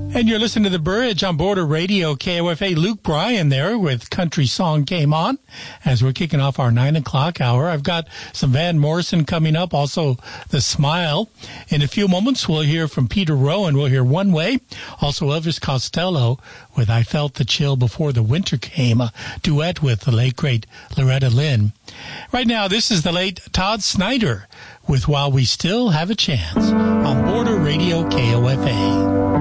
And you're listening to The Bridge on Border Radio, KOFA. Luke Bryan there with Country Song Came On as we're kicking off our 9 o'clock hour. I've got some Van Morrison coming up, also The Smile. In a few moments, we'll hear from Peter Rowan. We'll hear One Way. Also Elvis Costello with I Felt the Chill Before the Winter Came, a duet with the late, great Loretta Lynn. Right now, this is the late Todd Snyder with While We Still Have a Chance on Border Radio, KOFA.